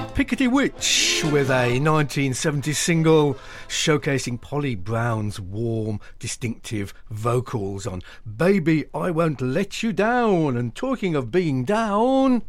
Pickety Witch with a 1970 single showcasing Polly Brown's warm, distinctive vocals on Baby I Won't Let You Down. And talking of being down...